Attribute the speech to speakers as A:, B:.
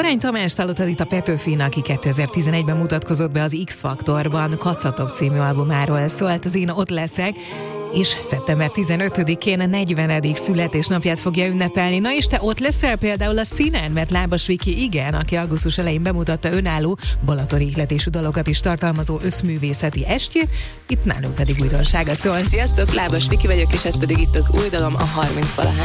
A: Torány Tamást hallottad itt a Petőfin, aki 2011-ben mutatkozott be az X-Faktorban, Kacatok című albumáról szólt az Én ott leszek, és szeptember 15-én 40. születésnapját fogja ünnepelni. Na és te ott leszel például a színen, mert Lábas Viki igen, aki augusztus elején bemutatta önálló balaton ihletésű dalokat is tartalmazó összművészeti estjét, itt nálunk pedig újdonsága szól.
B: Sziasztok, Lábas Viki vagyok, és ez pedig itt az új dalom, a 30 valahány.